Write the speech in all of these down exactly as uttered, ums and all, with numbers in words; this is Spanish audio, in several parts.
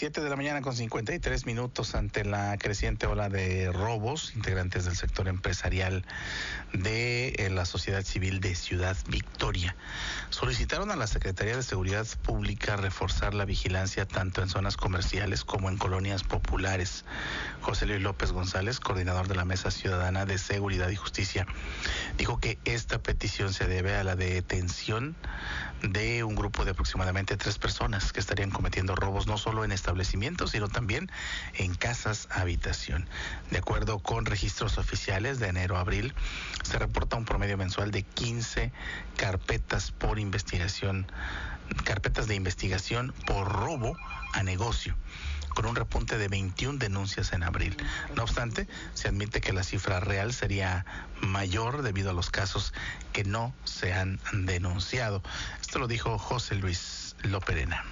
Siete de la mañana con cincuenta y tres minutos. Ante la creciente ola de robos, integrantes del sector empresarial de eh, la sociedad civil de Ciudad Victoria solicitaron a la Secretaría de Seguridad Pública reforzar la vigilancia tanto en zonas comerciales como en colonias populares. José Luis López González, coordinador de la Mesa Ciudadana de Seguridad y Justicia, dijo que esta petición se debe a la detención de un grupo de aproximadamente tres personas que estarían cometiendo robos no solo en establecimientos, sino también en casas habitación. De acuerdo con registros oficiales de enero a abril, se reporta un promedio mensual de quince carpetas por investigación, carpetas de investigación por robo a negocio, con un repunte de veintiuna denuncias en abril. No obstante, se admite que la cifra real sería mayor debido a los casos que no se han denunciado. Esto lo dijo José Luis Loperena.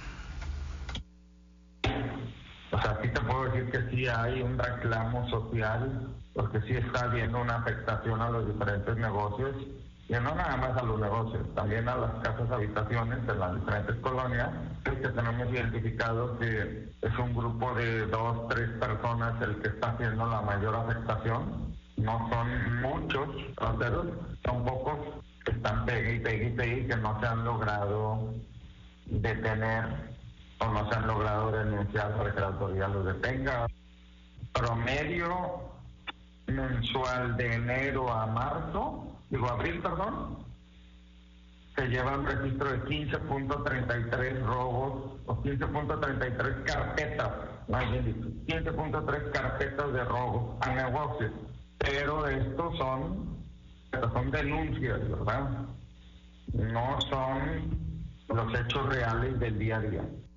O sea, sí te puedo decir que sí hay un reclamo social, porque sí está habiendo una afectación a los diferentes negocios, y no nada más a los negocios, también a las casas habitaciones de las diferentes colonias, que tenemos identificado que es un grupo de dos, tres personas el que está haciendo la mayor afectación. No son muchos rateros, son pocos que están pegue y pegue y pegue y que no se han logrado detener o no se han logrado denunciar para que la autoridad los detenga. Promedio mensual de enero a marzo, digo abril, perdón, se lleva un registro de quince punto treinta y tres robos o quince punto treinta y tres carpetas, más bien dicho, quince punto tres carpetas de robo a negocios. Pero estos son, estos son denuncias, ¿verdad? No son los hechos reales del día a día.